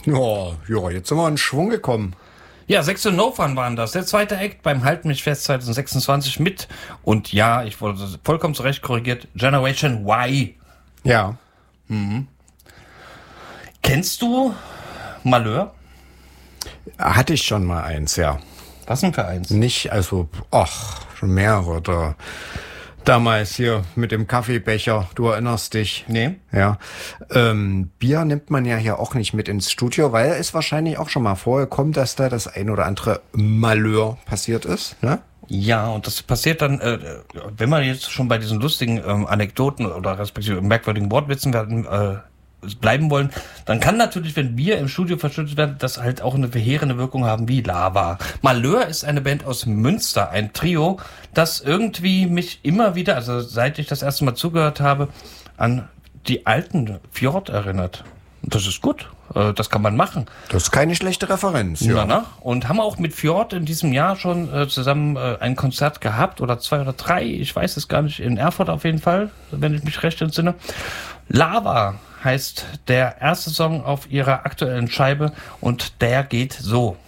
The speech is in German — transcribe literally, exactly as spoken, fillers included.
Ja, ja, jetzt sind wir in Schwung gekommen. Ja, sechs No Fun waren das. Der zweite Act beim Halt mich fest zwanzig sechsundzwanzig mit. Und ja, ich wurde vollkommen zurecht korrigiert. Generation Y. Ja. Mhm. Kennst du Malheur? Hatte ich schon mal eins, ja. Was denn für eins? Nicht, also, ach, schon mehrere. Da, damals hier mit dem Kaffeebecher, du erinnerst dich. Nee. Ja. Ähm, Bier nimmt man ja hier auch nicht mit ins Studio, weil es wahrscheinlich auch schon mal vorgekommen, dass da das ein oder andere Malheur passiert ist, ne? Ja, und das passiert dann, äh, wenn wir jetzt schon bei diesen lustigen ähm, Anekdoten oder respektive merkwürdigen Wortwitzen werden, äh, bleiben wollen, dann kann natürlich, wenn Bier im Studio verschüttet wird, das halt auch eine verheerende Wirkung haben wie Lava. Malheur ist eine Band aus Münster, ein Trio, das irgendwie mich immer wieder, also seit ich das erste Mal zugehört habe, an die alten Fjord erinnert. Das ist gut, das kann man machen. Das ist keine schlechte Referenz, ja. ja. Na, und haben auch mit Fjord in diesem Jahr schon äh, zusammen äh, ein Konzert gehabt, oder zwei oder drei, ich weiß es gar nicht, in Erfurt auf jeden Fall, wenn ich mich recht entsinne. Lava heißt der erste Song auf ihrer aktuellen Scheibe und der geht so.